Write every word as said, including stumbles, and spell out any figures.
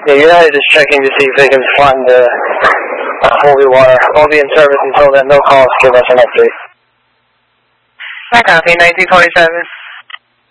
Yeah, United is checking to see if they can find the Holy Water. I'll be in service until then. No calls. Give us an update. I copy. nineteen twenty-seven.